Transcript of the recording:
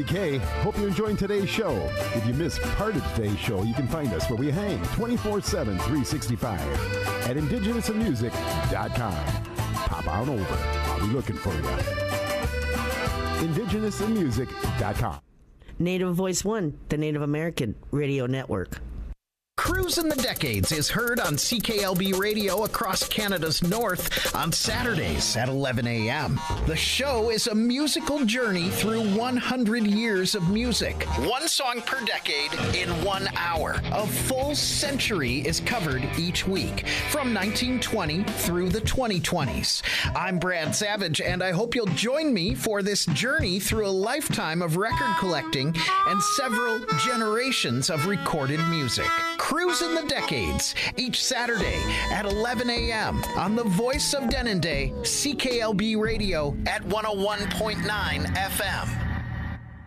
K. Hope you're enjoying today's show. If you missed part of today's show, you can find us where we hang 24/7, 365 at indigenousinmusic.com. Pop on over. I'll be looking for you. indigenousinmusic.com. Native Voice One, the Native American Radio Network. Cruisin' the Decades is heard on CKLB Radio across Canada's north on Saturdays at 11 a.m. The show is a musical journey through 100 years of music. One song per decade in 1 hour. A full century is covered each week, from 1920 through the 2020s. I'm Brad Savage, and I hope you'll join me for this journey through a lifetime of record collecting and several generations of recorded music. Cruisin' the Decades, each Saturday at 11 a.m. on the Voice of Denendeh, CKLB Radio at 101.9 FM.